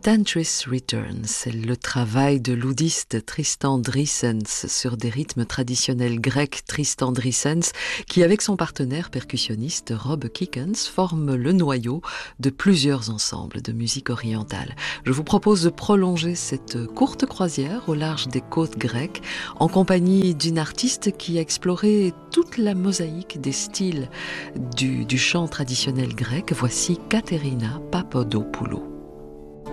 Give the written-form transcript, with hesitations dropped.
Tantris Returns, c'est le travail de l'oudiste Tristan Driessen sur des rythmes traditionnels grecs. Tristan Driessen, qui avec son partenaire percussionniste Rob Kickens forme le noyau de plusieurs ensembles de musique orientale. Je vous propose de prolonger cette courte croisière au large des côtes grecques en compagnie d'une artiste qui a exploré toute la mosaïque des styles du chant traditionnel grec. Voici Katerina Papadopoulou.